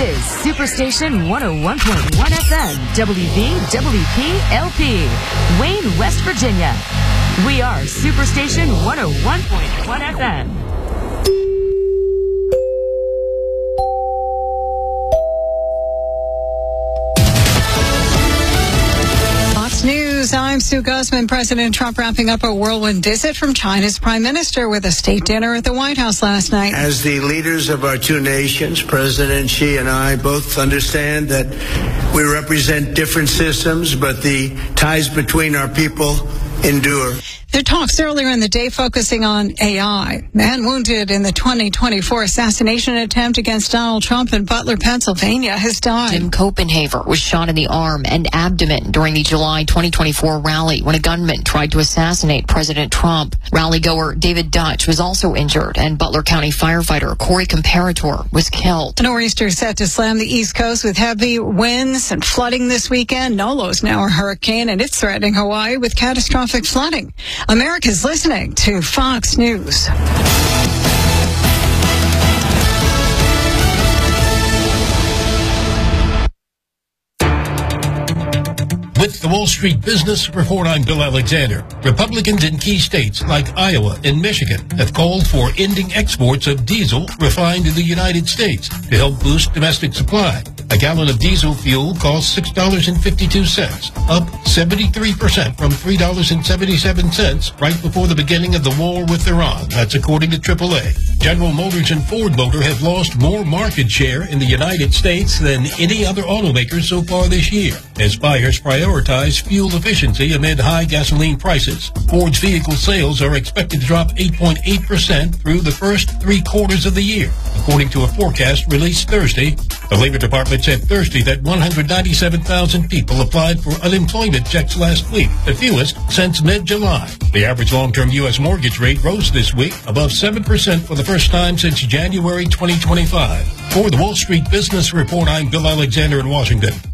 is Superstation 101.1 FM, WVWP-LP, Wayne, West Virginia. We are Superstation 101.1 FM. News. I'm Sue Guzman. President Trump wrapping up a whirlwind visit from China's prime minister with a state dinner at the White House last night. As the leaders of our two nations, President Xi and I both understand that we represent different systems, but the ties between our people endure. Their talks earlier in the day focusing on AI. Man wounded in the 2024 assassination attempt against Donald Trump in Butler, Pennsylvania, has died. Tim Copenhaver was shot in the arm and abdomen during the July 2024 rally when a gunman tried to assassinate President Trump. Rally-goer David Dutch was also injured, and Butler County firefighter Corey Comparator was killed. A nor'easter set to slam the East Coast with heavy winds and flooding this weekend. Nolo's now a hurricane, and it's threatening Hawaii with catastrophic flooding. America's listening to Fox News. With the Wall Street Business Report, I'm Bill Alexander. Republicans in key states like Iowa and Michigan have called for ending exports of diesel refined in the United States to help boost domestic supply. A gallon of diesel fuel costs $6.52, up 73% from $3.77 right before the beginning of the war with Iran. That's according to AAA. General Motors and Ford Motor have lost more market share in the United States than any other automakers so far this year, as buyers prioritize fuel efficiency amid high gasoline prices. Ford's vehicle sales are expected to drop 8.8% through the first 3 quarters of the year, according to a forecast released Thursday. The Labor Department said Thursday that 197,000 people applied for unemployment checks last week, the fewest since mid-July. The average long-term U.S. mortgage rate rose this week, above 7% for the first time since January 2025. For the Wall Street Business Report, I'm Bill Alexander in Washington.